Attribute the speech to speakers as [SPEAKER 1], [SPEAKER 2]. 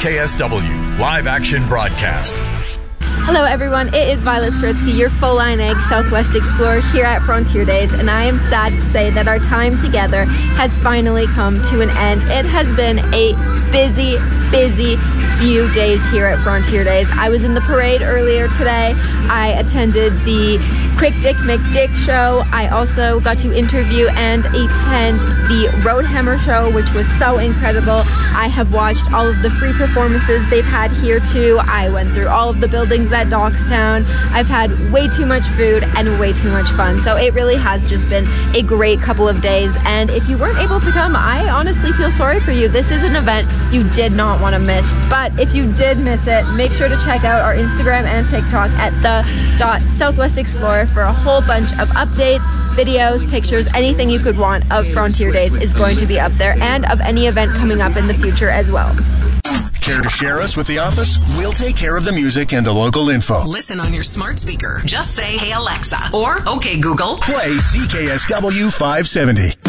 [SPEAKER 1] CKSW Live Action Broadcast.
[SPEAKER 2] Hello everyone, it is Violet Sritsky, your full-line egg Southwest Explorer here at Frontier Days, and I am sad to say that our time together has finally come to an end. It has been a busy few days here at Frontier Days. I was in the parade earlier today. I attended the Quick Dick McDick show. I also got to interview and attend the Roadhammer show, which was so incredible. I have watched all of the free performances they've had here too. I went through all of the buildings at Dockstown. I've had way too much food and way too much fun. So it really has just been a great couple of days. And if you weren't able to come, I honestly feel sorry for you. This is an event you did not want to miss. But if you did miss it, make sure to check out our Instagram and TikTok at the.Southwest Explorer for a whole bunch of updates, videos, pictures, anything you could want of Frontier Days is going to be up there, and of any event coming up in the future as well.
[SPEAKER 3] Care to share us with the office? We'll take care of the music and the local info.
[SPEAKER 4] Listen on your smart speaker. Just say, "Hey Alexa," or "Okay Google."
[SPEAKER 3] Play CKSW 570.